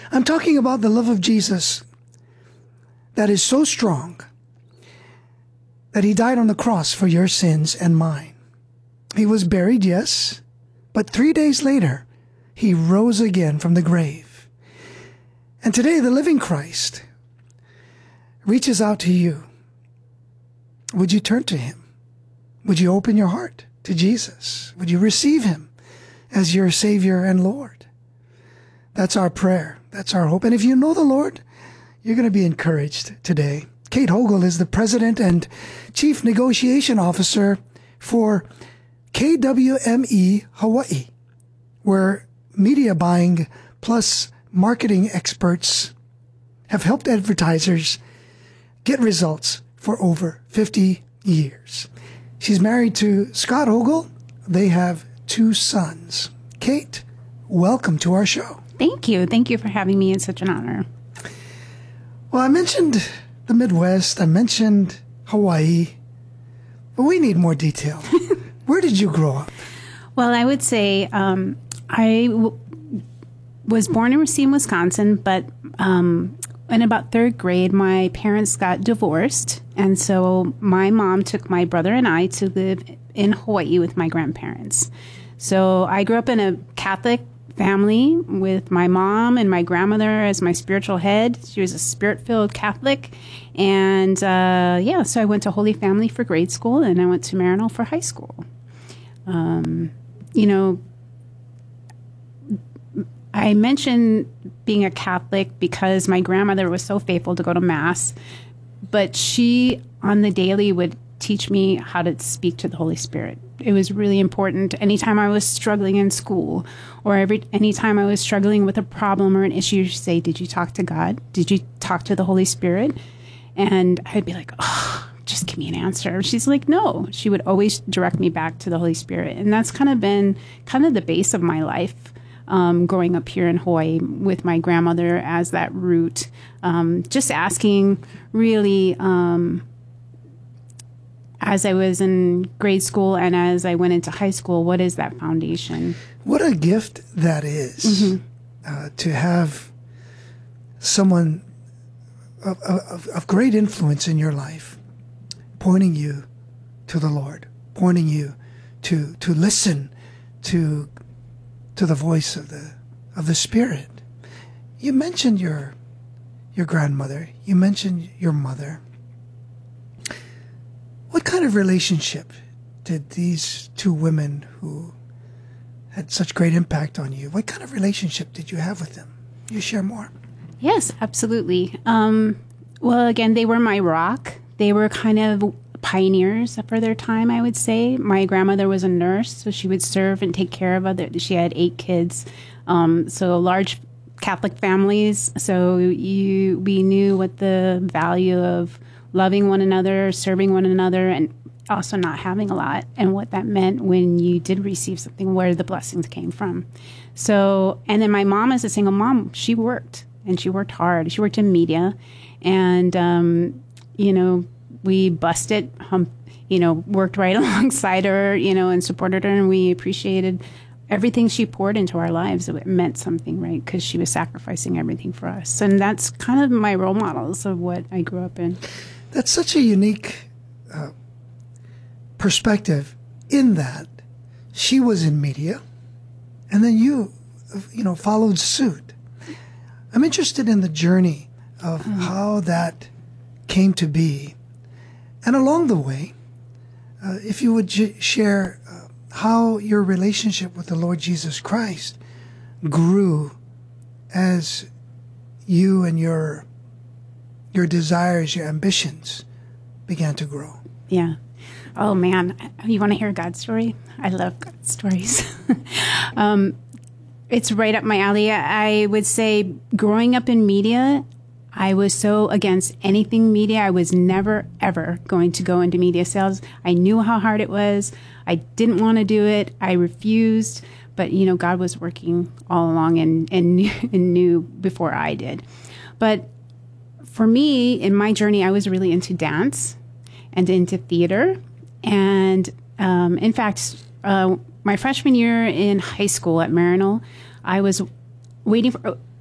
I'm talking about the love of Jesus that is so strong that he died on the cross for your sins and mine. He was buried, yes, but 3 days later, he rose again from the grave. And today, the living Christ reaches out to you. Would you turn to him? Would you open your heart to Jesus? Would you receive him as your Savior and Lord? That's our prayer. That's our hope. And if you know the Lord, you're going to be encouraged today. Kate Hogle is the President and Chief Negotiation Officer for KWME Hawaii, where media buying plus marketing experts have helped advertisers get results for over 50 years. She's married to Scott Hogle. They have 2 sons. Kate, welcome to our show. Thank you. Thank you for having me. It's such an honor. Well, I mentioned the Midwest. I mentioned Hawaii. But we need more detail. Where did you grow up? Well, I would say was born in Racine, Wisconsin, but in about 3rd grade, my parents got divorced. And so my mom took my brother and I to live in Hawaii with my grandparents. So I grew up in a Catholic family with my mom and my grandmother as my spiritual head. She was a spirit-filled Catholic. And so I went to Holy Family for grade school, and I went to Maryknoll for high school. I mentioned being a Catholic because my grandmother was so faithful to go to Mass, but she on the daily would teach me how to speak to the Holy Spirit. It was really important. Anytime I was struggling in school or anytime I was struggling with a problem or an issue, she'd say, "Did you talk to God? Did you talk to the Holy Spirit?" And I'd be like, "Oh, just give me an answer." She's like, "No." She would always direct me back to the Holy Spirit. And that's kind of been the base of my life. Growing up here in Hawaii with my grandmother as that root, just asking really as I was in grade school and as I went into high school, what is that foundation? What a gift that is, to have someone of great influence in your life pointing you to the Lord, pointing you to listen to the voice of the Spirit. You mentioned your grandmother. You mentioned your mother. What kind of relationship did these 2 women who had such great impact on you, what kind of relationship did you have with them? You share more. Yes, absolutely. Well, again, they were my rock. They were kind of pioneers for their time, I would say. My grandmother was a nurse, so she would serve and take care of she had 8 kids. So large Catholic families. So we knew what the value of loving one another, serving one another, and also not having a lot, and what that meant when you did receive something, where the blessings came from. So, and then my mom, as a single mom, she worked, and she worked hard. She worked in media, and, we busted, worked right alongside her, and supported her, and we appreciated everything she poured into our lives. It meant something, right? Because she was sacrificing everything for us. And that's kind of my role models of what I grew up in. That's such a unique perspective in that she was in media and then you followed suit. I'm interested in the journey of how that came to be. And along the way, if you would share how your relationship with the Lord Jesus Christ grew as you and your desires, your ambitions began to grow. Yeah. Oh, man. You want to hear God's story? I love God's stories. It's right up my alley. I would say growing up in media, I was so against anything media. I was never, ever going to go into media sales. I knew how hard it was. I didn't want to do it. I refused. But, God was working all along and knew before I did. But for me, in my journey, I was really into dance and into theater. And in fact, my freshman year in high school at Maryknoll, I was had about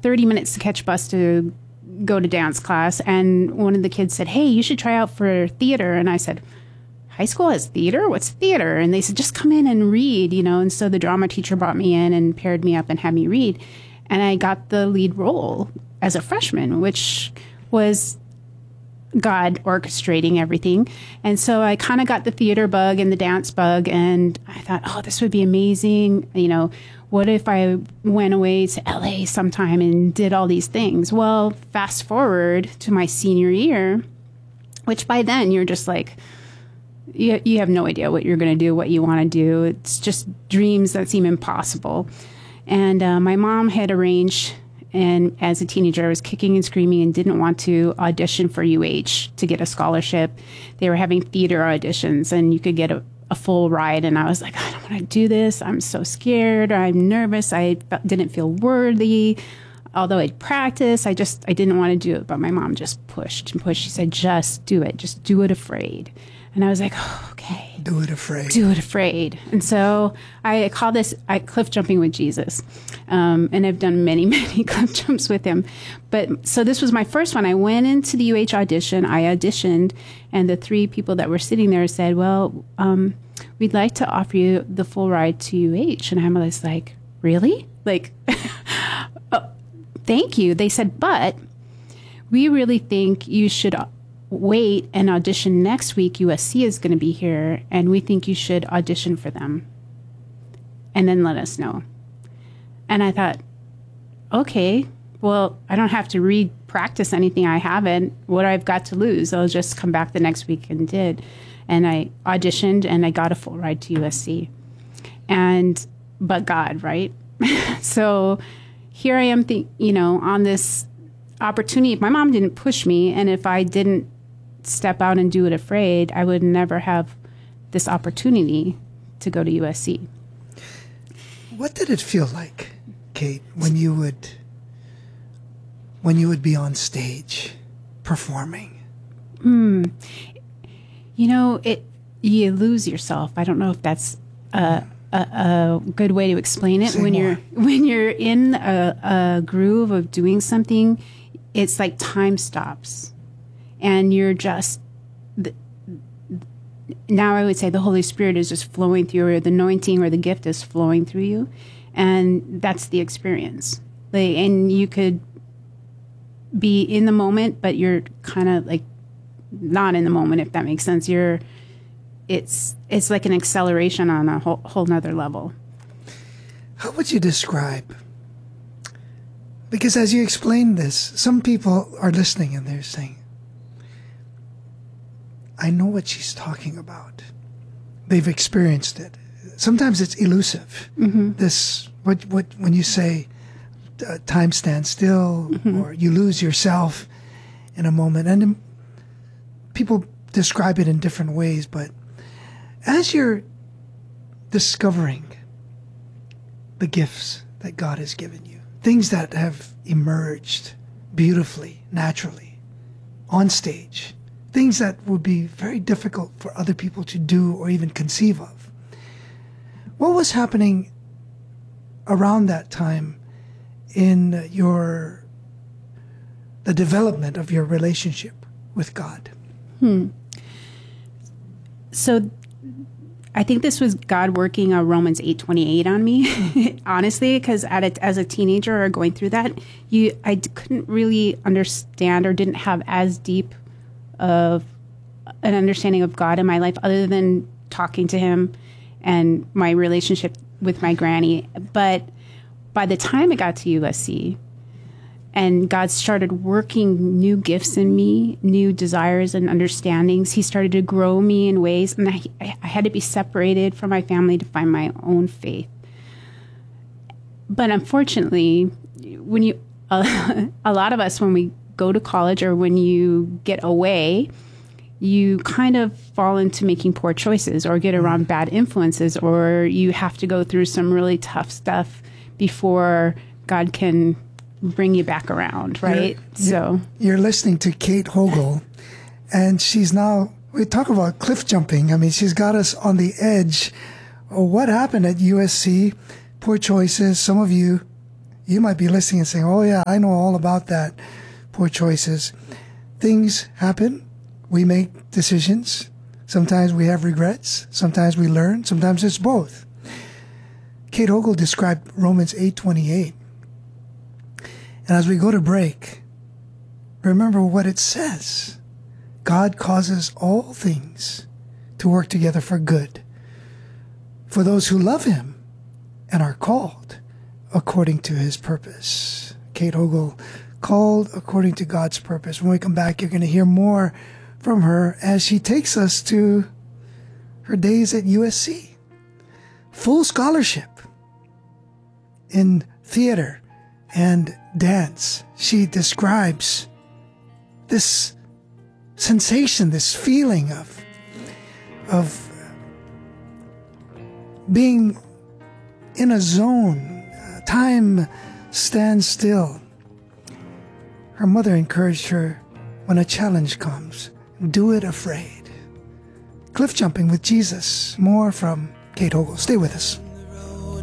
30 minutes to catch a bus to go to dance class. And one of the kids said, hey, you should try out for theater. And I said, high school has theater? What's theater? And they said, just come in and read, And so the drama teacher brought me in and paired me up and had me read. And I got the lead role as a freshman, which was God orchestrating everything. And so I kind of got the theater bug and the dance bug. And I thought, oh, this would be amazing. What if I went away to LA sometime and did all these things? Well, fast forward to my senior year, which by then you're just like, you have no idea what you're going to do, what you want to do. It's just dreams that seem impossible. And my mom had arranged, and as a teenager, I was kicking and screaming and didn't want to audition for UH to get a scholarship. They were having theater auditions, and you could get a full ride. And I was like, I don't want to do this. I'm so scared. I'm nervous. I didn't feel worthy. Although I'd practiced, I didn't want to do it. But my mom just pushed and pushed. She said, just do it. Just do it afraid. And I was like, oh, okay. Do it afraid. Do it afraid. And so I call this cliff jumping with Jesus. And I've done many, many cliff jumps with him. But so this was my first one. I went into the UH audition. I auditioned. And the 3 people that were sitting there said, well, we'd like to offer you the full ride to UH. And I was like, really? Like, oh, thank you. They said, but we really think you should wait and audition next week. USC is going to be here, and we think you should audition for them and then let us know. And I thought, okay, well, I don't have to practice anything I haven't. What I've got to lose, I'll just come back the next week, and did. And I auditioned, and I got a full ride to USC. But God, right? So here I am, on this opportunity. My mom didn't push me, and if I didn't step out and do it afraid, I would never have this opportunity to go to USC. What did it feel like, Kate, when you would be on stage performing? You lose yourself. I don't know if that's a good way to explain it. When you're in a groove of doing something, it's like time stops. And you're just, now I would say the Holy Spirit is just flowing through, or the anointing or the gift is flowing through you. And that's the experience. And you could be in the moment, but you're kind of like not in the moment, if that makes sense. It's like an acceleration on a whole nother level. How would you describe? Because as you explain this, some people are listening and they're saying, I know what she's talking about. They've experienced it. Sometimes it's elusive. Mm-hmm. When you say time stands still, mm-hmm. or you lose yourself in a moment, and people describe it in different ways, but as you're discovering the gifts that God has given you, things that have emerged beautifully, naturally, on stage, things that would be very difficult for other people to do or even conceive of. What was happening around that time in the development of your relationship with God? So I think this was God working a Romans 8:28 on me, honestly, because as a teenager or going through that, I couldn't really understand or didn't have as deep of an understanding of God in my life other than talking to him and my relationship with my granny. But by the time I got to USC and God started working new gifts in me, new desires and understandings, he started to grow me in ways, and I had to be separated from my family to find my own faith. But unfortunately, when a lot of us, when we go to college or when you get away, you kind of fall into making poor choices or get around bad influences, or you have to go through some really tough stuff before God can bring you back around, right? You're listening to Kate Hogel, and we talk about cliff jumping. I mean, she's got us on the edge. What happened at USC? Poor choices. Some of you You might be listening and saying, oh yeah, I know all about that. Poor choices. Things happen. We make decisions. Sometimes we have regrets. Sometimes we learn. Sometimes it's both. Kate Ogle described Romans 8:28. And as we go to break, remember what it says. God causes all things to work together for good, for those who love him and are called according to his purpose. Kate Ogle, called according to God's purpose. When we come back, you're going to hear more from her as she takes us to her days at USC. Full scholarship in theater and dance. She describes this sensation, this feeling of being in a zone. Time stands still. Her mother encouraged her, when a challenge comes, do it afraid. Cliff jumping with Jesus. More from Kate Ogle. Stay with us.